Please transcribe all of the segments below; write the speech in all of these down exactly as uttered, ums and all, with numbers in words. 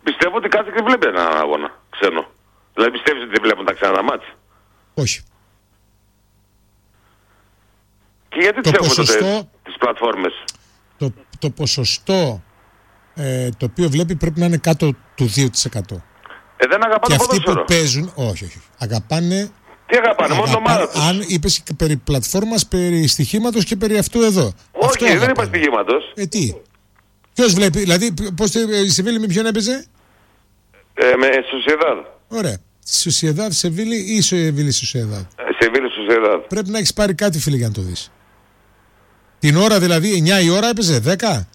πιστεύω ότι κάθε και βλέπει έναν αγώνα ξένο. Δηλαδή πιστεύεις ότι δεν βλέπουν τα ξένα μάτς? Όχι. Και γιατί το τις έχουμε ποσοστό, τότε τις πλατφόρμες? Το, το ποσοστό ε, το οποίο βλέπει πρέπει να είναι κάτω του δύο τοις εκατό. Ε, δεν αγαπάνε και το αυτοί ποδόσφαιρο. που παίζουν, όχι, όχι. Αγαπάνε. Τι αγαπάνε, μόνο το ομάδα τους. Αν είπες περί πλατφόρμας, περί στοιχήματος και περί αυτού εδώ. Όχι, αυτό δεν αγαπάνε. είπα στοιχήματος. Ε, τι. Ποιος βλέπει, δηλαδή, πώς η Σεβίλη με ποιον έπαιζε? Ε, με Σοσιεδάδ. Ωραία. Σοσιεδάδ, Σεβίλη ή Σεβίλη Σοσιεδάδ? Σεβίλη Σοσιεδάδ. Πρέπει να έχεις πάρει κάτι, φίλε, για να το δεις. Την ώρα δηλαδή, εννιά η ώρα έπαιζε, δέκα.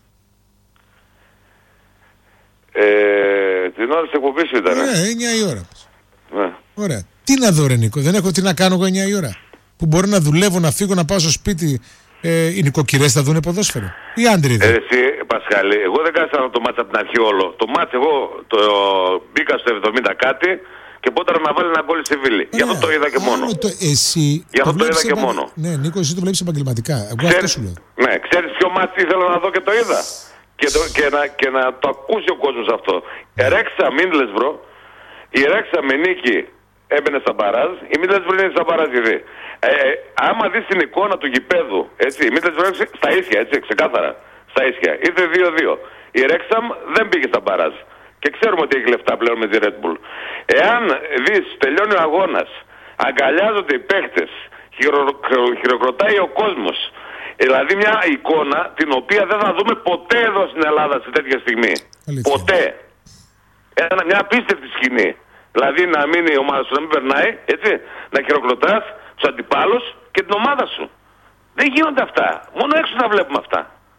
Ε, την ώρα της εκπομπής ήταν. Ναι, εννιά η ώρα. Ναι. Ωραία. Τι να δω, ρε Νίκο, δεν έχω τι να κάνω εγώ εννιά η ώρα. Που μπορώ να δουλεύω, να φύγω, να πάω στο σπίτι. Ε, οι νοικοκυρές θα δούνε ποδόσφαιρο. Οι άντροι δεν. Ε, εσύ, Πασχάλη, εγώ δεν κάσα το μάτσα από την αρχή όλο. Το μάτσα εγώ το μπήκα στο εβδομήντα κάτι και πόταρα να βάλει ένα γκολ στη Βίλη. Γι' αυτό το είδα και μόνο. Το, εσύ Γι' αυτό το, το είδα και επα... μόνο. Ναι, Νίκο, εσύ το βλέπεις επαγγελματικά. Εγώ ξέρεις, αυτό σου λέω. Ναι, ξέρεις ποιο μάτσα ήθελα να δω και το είδα. Και, το, και, να, και να το ακούσει ο κόσμος αυτό. Η Ρέξα Μίντλεσβρο, η Ρέξα με νίκη έμπαινε στα μπαράζ, η Μίντλεσβρο είναι στα μπαράζ ήδη. Ε, ε, άμα δεις την εικόνα του γηπέδου, έτσι, η Μίντλεσβρο στα ίσια, έτσι, ξεκάθαρα. Στα ίσια. Ήρθε δύο δύο. Η Ρέξαμ δεν πήγε στα μπαράζ. Και ξέρουμε ότι έχει λεφτά πλέον με τη Red Bull. Εάν δεις, τελειώνει ο αγώνας, αγκαλιάζονται οι παίχτες, χειρο, χειροκροτάει ο κόσμος. Δηλαδή μια εικόνα την οποία δεν θα δούμε ποτέ εδώ στην Ελλάδα σε τέτοια στιγμή. Αλήθεια. Ποτέ. Ένα, μια απίστευτη σκηνή. Δηλαδή να μείνει η ομάδα σου, να μην περνάει, έτσι, να χειροκροτάς τους αντιπάλους και την ομάδα σου. Δεν γίνονται αυτά. Μόνο έξω θα βλέπουμε αυτά.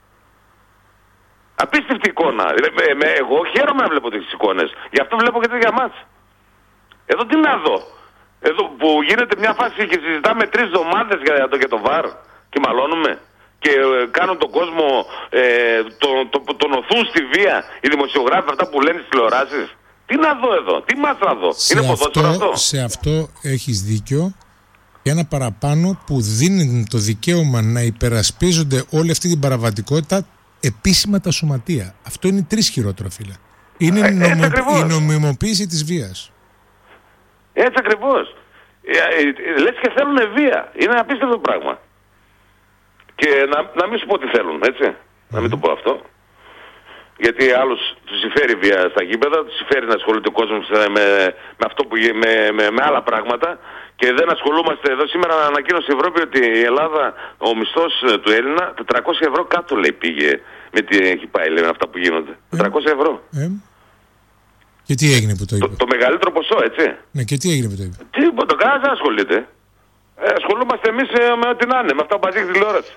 Απίστευτη εικόνα. Ε, με, εγώ χαίρομαι να βλέπω τις εικόνες. Γι' αυτό βλέπω και τέτοια μάτς. Εδώ τι να δω. Εδώ που γίνεται μια φάση και συζητάμε τρεις εβδομάδες για το, για το βαρ και μαλώνουμε και ε, κάνουν τον κόσμο, ε, τον, τον, τον οθούν στη βία οι δημοσιογράφοι αυτά που λένε στις τηλεοράσεις. Τι να δω εδώ, τι μάτς να δω. Σε Είναι ποδόσφαιρο αυτό. Σε αυτό έχεις δίκιο. Και ένα παραπάνω που δίνει το δικαίωμα να υπερασπίζονται όλη αυτή την παραβατικότητα επίσημα τα σωματεία. Αυτό είναι τρεις χειρότερο, φίλε. Είναι ε, νομο... η νομιμοποίηση της βίας. Έτσι ακριβώς. Ε, ε, λες και θέλουν βία. Είναι ένα απίστευτο πράγμα. Και να, να μην σου πω τι θέλουν, έτσι. Mm. Να μην το πω αυτό. Γιατί άλλους τους συμφέρει βία στα γήπεδα, τους συμφέρει να ασχολείται ο κόσμος με, με αυτό που με, με, με άλλα πράγματα. Και δεν ασχολούμαστε εδώ. Σήμερα ανακοίνωσε η Ευρώπη ότι η Ελλάδα, ο μισθός του Έλληνα, τετρακόσια ευρώ κάτω λέει πήγε με τι έχει πάει, λέει, με αυτά που γίνονται. Ε, τετρακόσια ευρώ. Ε. Και τι έγινε που το είπε? Το, το μεγαλύτερο ποσό, έτσι. Ναι, και τι έγινε που το είπε? Τίποτα, κανένας δεν ασχολείται. Ε, ασχολούμαστε εμείς ε, με ό,τι να είναι, με αυτά που μας δείχνει τηλεόραση.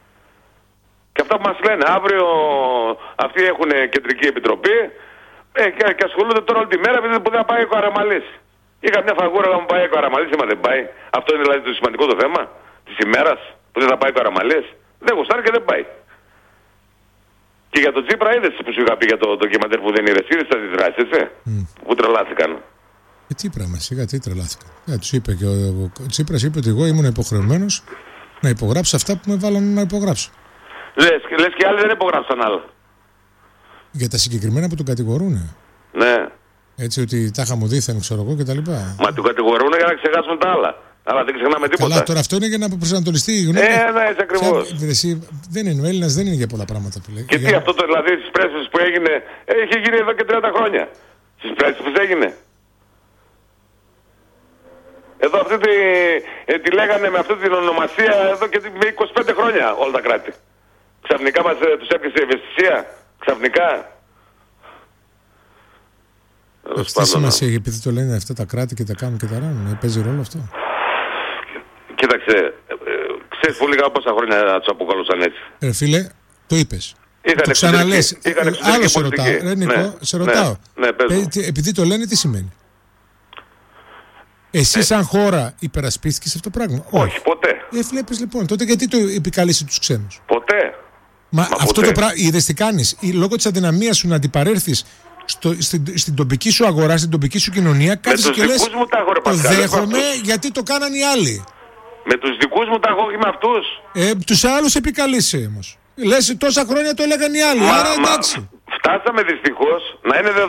Και αυτά που μας λένε. Αύριο αυτοί έχουν κεντρική επιτροπή ε, και, και ασχολούνται τώρα όλη τη μέρα επειδή που δεν πάει ο Καραμαλής. Είχα μια φαγούρα να μου πάει ο Καραμαλής, μα δεν πάει. Αυτό είναι δηλαδή το σημαντικό το θέμα της ημέρας, που δεν θα πάει ο Καραμαλής. Δεν γουστάρει και δεν πάει. Και για τον Τσίπρα είδες που σου είχα πει για το ντοκιμαντέρ που δεν είδες, είδες τις αντιδράσεις, έτσι, mm. που τρελάθηκαν. Ε, τι πράγμα, σιγά τι τρελάθηκαν. Ε, τους είπε και ο, ο Τσίπρας είπε ότι εγώ ήμουν υποχρεωμένος να υπογράψω αυτά που με βάλανε να υπογράψω. Λες, λες και άλλοι δεν υπογράψαν άλλα. Για τα συγκεκριμένα που τον κατηγορούνε. Ναι. Έτσι ότι τα είχαμε δίθεν, ξέρω εγώ κτλ. Μα τον κατηγορούν για να ξεχάσουμε τα άλλα. Αλλά δεν ξεχνάμε τίποτα. Καλά, τώρα αυτό είναι για να προσανατολιστεί η γνώμη. Ε, ναι, έτσι ακριβώς. Δεν είναι, ο Έλληνας δεν είναι για πολλά πράγματα που λέει. Και τι για... αυτό το, δηλαδή στις πρέσβες που έγινε, έχει γίνει εδώ και τριάντα χρόνια. Στις πρέσβες έγινε. Εδώ αυτή τη, ε, τη λέγανε με αυτή την ονομασία εδώ και με είκοσι πέντε χρόνια όλα τα κράτη. Ξαφνικά μας ε, τους έπιασε η ευαισθησία. Ξαφνικά. Αυτή σημασία έχει επειδή το λένε αυτά τα κράτη και τα κάνουν και τα ράνουν. Παίζει ρόλο αυτό. Κοίταξε, ε, ξέρεις πολύ καλά πόσα χρόνια τους αποκαλούσαν έτσι. Ρε φίλε, το είπες. Είχαν το ξαναλες. Άλλο σε ρωτάω. Ρε Νικό, ναι, σε ρωτάω. Ναι, ναι, επειδή το λένε τι σημαίνει? Εσύ ε. σαν χώρα υπερασπίστηκες αυτό το πράγμα? Όχι, ποτέ. Ε, βλέπεις λοιπόν, τότε γιατί το επικαλείσαι τους ξένους? Ποτέ. Μα, Μα αυτό ποτέ. Το πράγμα, είδες τι κάνεις? Λόγω της αδυναμίας σου να αντιπαρέρθεις στο, στην, στην τοπική σου αγορά, στην τοπική σου κοινωνία, κάθεσαι και λες το δέχομαι γιατί το κάναν οι άλλοι. Με τους δικούς μου τα έχω, όχι με αυτούς. Ε, τους άλλους επικαλείσαι όμως. Λες τόσα χρόνια το έλεγαν οι άλλοι, μα, άρα εντάξει. Μα, φτάσαμε δυστυχώς να είναι